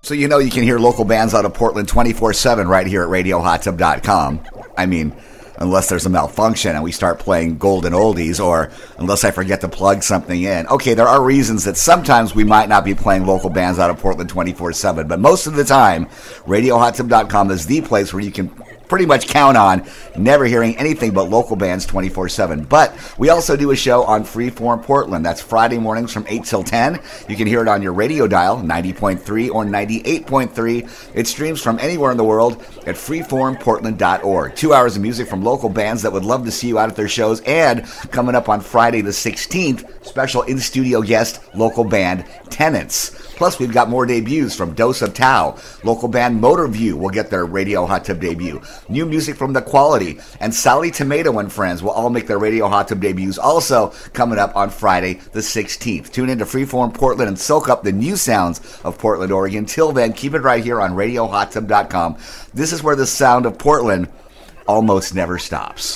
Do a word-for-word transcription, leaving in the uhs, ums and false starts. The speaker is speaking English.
So you know you can hear local bands out of Portland twenty-four seven right here at radio hot tub dot com. I mean, unless there's a malfunction and we start playing golden oldies, or unless I forget to plug something in. Okay, there are reasons that sometimes we might not be playing local bands out of Portland twenty-four seven, but most of the time, radio hot tub dot com is the place where you can pretty much count on never hearing anything but local bands twenty-four seven. But we also do a show on Freeform Portland. That's Friday mornings from eight till ten. You can hear it on your radio dial, ninety point three or ninety-eight point three. It streams from anywhere in the world at freeform portland dot org. Two hours of music from local bands that would love to see you out at their shows. And coming up on Friday the sixteenth, special in-studio guest, local band Tenants. Plus, we've got more debuts from Dose of Tau. Local band Motor View will get their Radio Hot Tub debut. New music from The Quality. And Sally Tomato and Friends will all make their Radio Hot Tub debuts also coming up on Friday the sixteenth. Tune in to Freeform Portland and soak up the new sounds of Portland, Oregon. Till then, keep it right here on radio hot tub dot com. This is where the sound of Portland almost never stops.